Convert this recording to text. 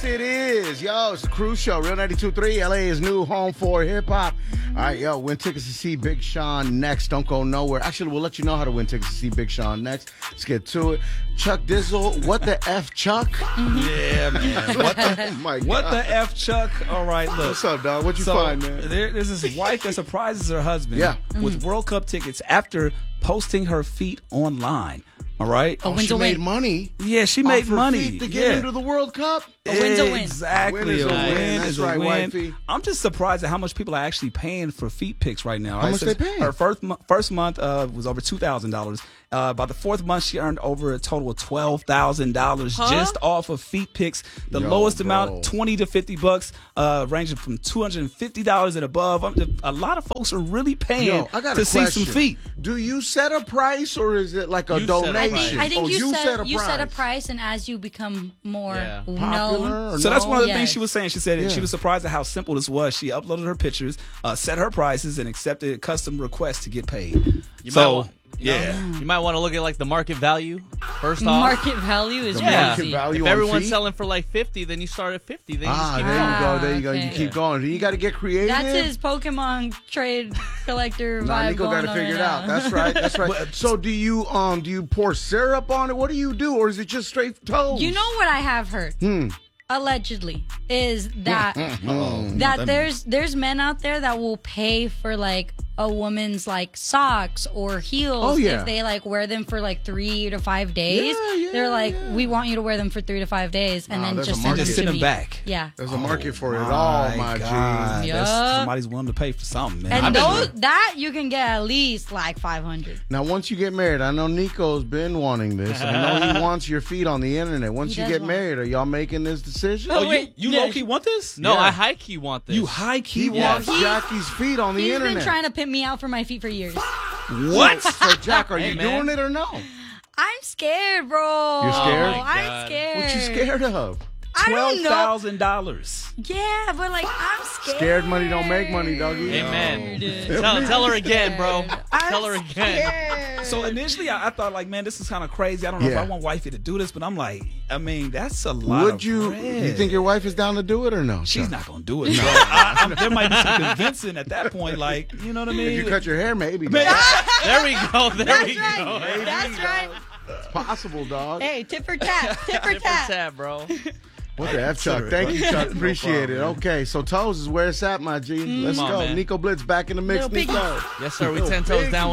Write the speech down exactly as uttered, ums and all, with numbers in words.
Yes, it is. Yo, it's the Cruise Show. Real ninety-two point three, L A's new home for hip-hop. All right, yo, win tickets to see Big Sean next. Don't go nowhere. Actually, we'll let you know how to win tickets to see Big Sean next. Let's get to it. Chuck Dizzle, what the F, Chuck? Yeah, man. What the, Oh, my what God. the F, Chuck? All right, look. What's up, dog? What you so, find, man? There, there's this wife that surprises her husband Yeah. with World Cup tickets after posting her feet online. All right? A Oh, win's she a made win. money. Yeah, she made off her money. feet to get yeah. into the World Cup. A win's a win. Exactly. A win is a win. That's is a right, win. wifey. I'm just surprised at how much people are actually paying for feet pics right now. How right? much Since they paying? Her first, mo- first month uh, was over two thousand dollars. Uh, by the fourth month, she earned over a total of twelve thousand dollars Huh? just off of feet pics. The Yo, lowest bro. amount, twenty to fifty bucks, uh, ranging from two hundred fifty dollars and above. Um, a lot of folks are really paying Yo, I got to a see question. some feet. Do you set a price or is it like a You set a donation? price. I think oh, you, you set, set a you price. set a price, and as you become more Yeah. known, Popular or So that's no? one of the Yes. things she was saying. She said Yeah. she was surprised at how simple this was. She uploaded her pictures, uh, set her prices, and accepted custom requests to get paid. You might so, want, you know, yeah. you might want to look at like the market value first off. market value is The Yeah. market crazy. value If on everyone's feet? selling for like fifty, then you start at fifty. Then you Ah, just keep there going. you go. There you go. okay. You keep going. You got to get creative. That's his Pokemon trade collector Nah, vibe Nico going got to on figure right it out. now. That's right. That's right. So do you um do you pour syrup on it? What do you do, or is it just straight toes? You know what I have heard? Hmm. Allegedly, is that Mm-hmm. that there's there's men out there that will pay for like a woman's like socks or heels Oh, yeah. if they like wear them for like three to five days. Yeah, yeah, They're like, yeah. we want you to wear them for three to five days and Wow, then there's just a send market. them Just to send them me. back. Yeah. There's a market for it all, my God. G. That's- Yup. Somebody's willing to pay for something, man. And I've been- those that you can get at least like five hundred. Now, once you get married, I know Nico's been wanting this. I know he wants your feet on the internet. Once He you does get want married, are y'all making this decision? oh, Oh, wait, you, you yeah. low key want this? No, Yeah. I high key want this. You high key He want wants Jackie's feet on the He's internet. been trying to pimp me out for my feet for years. what? So, Jack, are Hey, you man. doing it or no? I'm scared, bro. You're scared? Oh, my I'm God. scared. What you scared of? I Twelve don't know. thousand dollars. Yeah, but like I'm scared. Scared money don't make money, doggy. Amen. Scared. Tell, tell her again, bro. I'm Tell her again. scared. So initially, I, I thought like, man, this is kind of crazy. I don't know Yeah. if I want wifey to do this, but I'm like, I mean, that's a lot. Would of you? bread. You think your wife is down to do it or no? She's Chuck? not gonna do it? No, I, I'm, there might be some convincing at that point. Like, you know what I mean? If you cut your hair, maybe. Man, There we go. There That's we right. go. That's right. It's possible, dog. Hey, tip for tap. Tip for Different tap. tab, bro. What the F, Chuck? consider it, Thank bro. you, Chuck. No Appreciate it. problem, Okay, so toes is where it's at, my G. Let's Come on, go. man. Nico Blitz back in the mix. Little piggy. Nico. Yes, sir. We Little ten toes piggy. down.